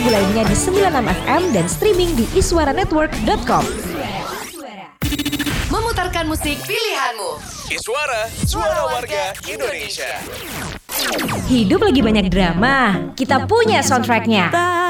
lagu lainnya di 96 FM dan streaming di iswaranetwork.com. Memutarkan musik pilihanmu. Iswara, suara warga Indonesia. Hidup lagi banyak drama, kita punya soundtracknya.